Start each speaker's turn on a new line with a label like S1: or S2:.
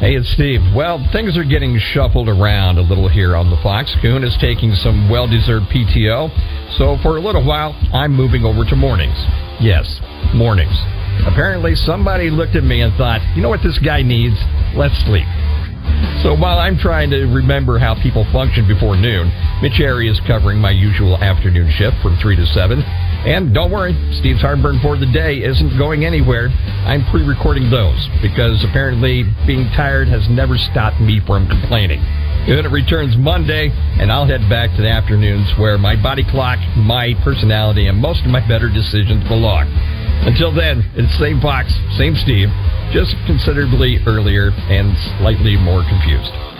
S1: Hey, it's Steve. Well, things are getting shuffled around a little here on the Fox. Kuhn is taking some well-deserved PTO, so for a little while, I'm moving over to mornings. Yes, mornings. Apparently, somebody looked at me and thought, you know what this guy needs? Let's sleep. So while I'm trying to remember how people function before noon, Mitch Airy is covering my usual afternoon shift from 3 to 7. And don't worry, Steve's Heartburn for the day isn't going anywhere. I'm pre-recording those because apparently being tired has never stopped me from complaining. Then it returns Monday, and I'll head back to the afternoons where my body clock, my personality, and most of my better decisions belong. Until then, it's same Fox, same Steve, just considerably earlier and slightly more confused.